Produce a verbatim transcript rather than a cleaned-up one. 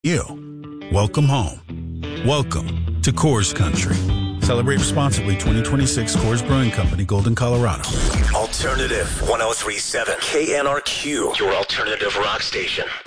you. Welcome home. Welcome to Coors Country. Celebrate responsibly. Twenty twenty-six Coors Brewing Company, Golden, Colorado. Alternative one oh three point seven K N R Q, your alternative rock station.